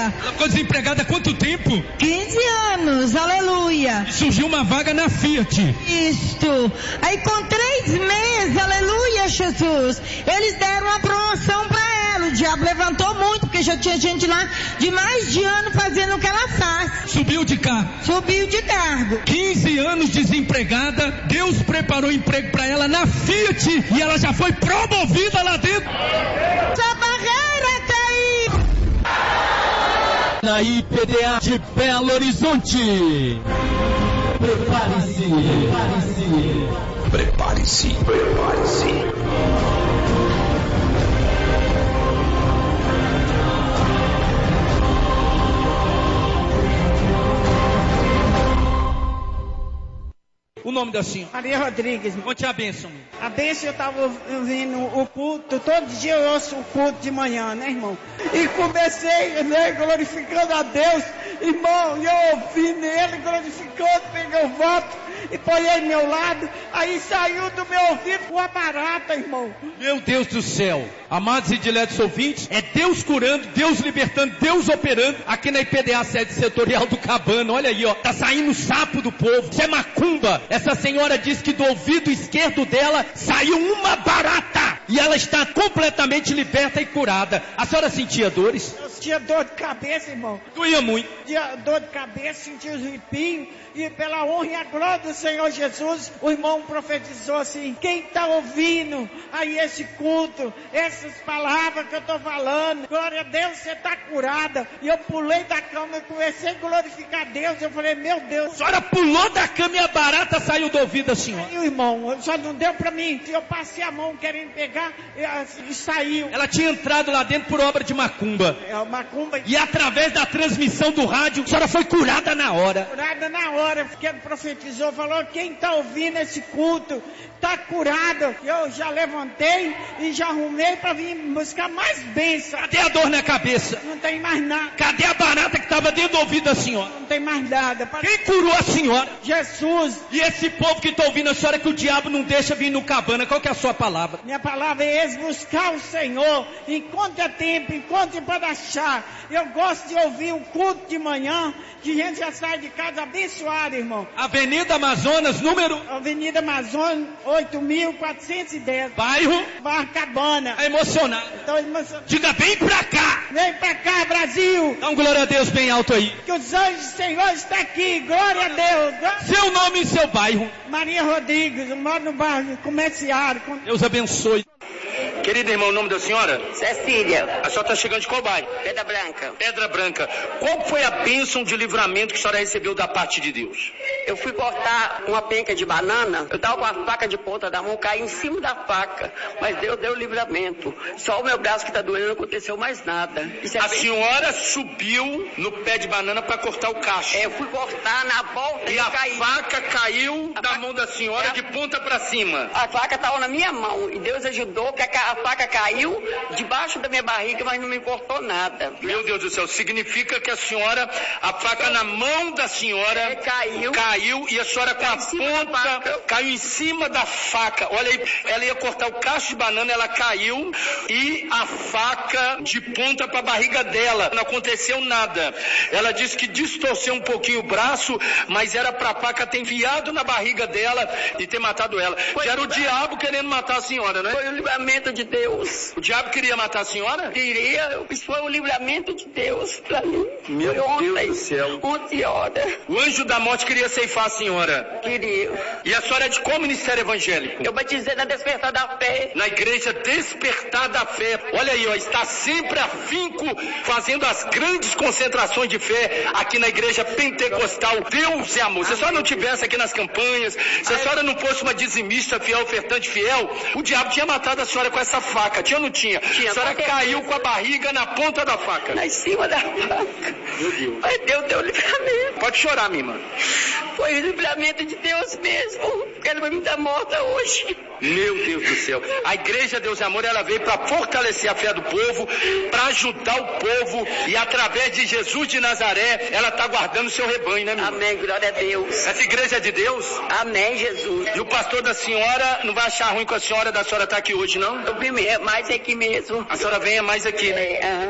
aleluia. Ela ficou desempregada há quanto tempo? 15 anos, aleluia. E surgiu uma vaga na Fiat. Isto. Aí com 3 meses, aleluia, Jesus, eles deram uma promoção para ela. O diabo levantou muito, porque já tinha gente lá de mais de ano fazendo o que ela faz. Subiu de cargo. Subiu de cargo. 15 anos desempregada, Deus preparou emprego para ela na Fiat e ela já foi promovida lá dentro. Essa barreira caiu. Na IPDA de Belo Horizonte. Prepare-se. Prepare-se. Prepare-se. O nome da senhora? Maria Rodrigues. Conte a bênção. A bênção, eu estava ouvindo o culto, todo dia eu ouço o culto de manhã, né, irmão? E comecei, né, glorificando a Deus, irmão, e eu ouvi nele, glorificando, peguei o voto e ponhei meu lado, aí saiu do meu ouvido uma barata, irmão. Meu Deus do céu. Amados e diletos ouvintes, é Deus curando, Deus libertando, Deus operando aqui na IPDA sede setorial do Cabana. Olha aí, ó, tá saindo sapo do povo, isso é macumba. Essa senhora diz que do ouvido esquerdo dela saiu uma barata e ela está completamente liberta e curada. A senhora sentia dores? Eu sentia dor de cabeça, irmão. Doía muito. Sentia dor de cabeça, sentia os ripinhos, e pela honra e a glória do Senhor Jesus, o irmão profetizou assim: quem está ouvindo aí esse culto, essas palavras que eu estou falando, glória a Deus, você está curada. E eu pulei da cama e comecei a glorificar a Deus. Eu falei, meu Deus. A senhora pulou da cama e a barata saiu do ouvido da senhora. Saiu, irmão, só não deu para mim. Eu passei a mão querendo pegar e saiu. Ela tinha entrado lá dentro por obra de macumba. É macumba. E através da transmissão do rádio, a senhora foi curada na hora. Curada na hora. Que ele profetizou, falou, quem está ouvindo esse culto está curado. Eu já levantei e já arrumei para vir buscar mais bênção. Cadê a dor na cabeça? Não tem mais nada. Cadê a barata que estava dentro do ouvido da senhora? Não tem mais nada. Quem curou a senhora? Jesus. E esse povo que está ouvindo a senhora que o diabo não deixa vir no Cabana, qual que é a sua palavra? Minha palavra é buscar o Senhor, enquanto é tempo, enquanto pode achar. Eu gosto de ouvir o culto de manhã, que a gente já sai de casa abençoado, irmão. Avenida Amazonas, número? Avenida Amazonas, 8.410. Bairro? Cabana. Tá emocionado. Estou emocionado. Diga, vem pra cá. Vem pra cá, Brasil. Dá um glória a Deus bem alto aí. Que os anjos do Senhor estão aqui, glória a Deus. Seu nome e seu bairro? Maria Rodrigues, eu moro no bairro comerciário. Deus abençoe. Querida irmã, o nome da senhora? Cecília. A senhora está chegando de qual bairro? Pedra Branca. Pedra Branca. Qual foi a bênção de livramento que a senhora recebeu da parte de Deus? Eu fui cortar uma penca de banana, eu estava com a faca de ponta da mão, caí em cima da faca, mas Deus deu livramento. Só o meu braço que está doendo, não aconteceu mais nada. A senhora subiu no pé de banana para cortar o cacho. Eu fui cortar na volta e a faca caiu da mão da senhora de ponta para cima. A faca estava na minha mão e Deus ajudou, que a faca caiu debaixo da minha barriga, mas não me cortou nada. Meu Deus do céu, significa que a senhora, a faca na mão da senhora caiu e a senhora com a ponta caiu em cima da faca. Olha aí, ela ia cortar o cacho de banana, ela caiu e a faca de ponta para a barriga dela. Não aconteceu nada. Ela disse que distorceu um pouquinho o braço, mas era para a faca ter enfiado na barriga dela e ter matado ela. Já era o diabo querendo matar a senhora, né? Foi o livramento de Deus. O diabo queria matar a senhora? Queria, isso foi o livramento de Deus para mim. Meu Deus do céu. 11 horas. O anjo da morte queria ceifar a senhora. Queria. E a senhora é de qual ministério evangélico? Eu batizei na Despertar da Fé. Na igreja Despertar da Fé. Olha aí, ó, está sempre afinco fazendo as grandes concentrações de fé aqui na igreja pentecostal. Deus é amor. Se a senhora não tivesse aqui nas campanhas, se a senhora não fosse uma dizimista fiel, ofertante fiel, o diabo tinha matado a senhora com essa faca. Tinha ou não tinha? A senhora caiu com a barriga na ponta da faca. Na cima da faca. Meu Deus. Mas Deus deu livramento. Pode chorar, minha irmã. Foi o livramento de Deus mesmo. Porque ela vai me dar morta hoje. Meu Deus do céu. A igreja Deus e Amor, ela veio para fortalecer a fé do povo, para ajudar o povo, e através de Jesus de Nazaré, ela está guardando o seu rebanho, né, minha irmã? Amém, glória a Deus. Essa igreja é de Deus? Amém, Jesus. E o pastor da senhora não vai achar ruim com a senhora da senhora estar aqui hoje, não? Eu vim mais aqui mesmo. A senhora venha mais aqui, né?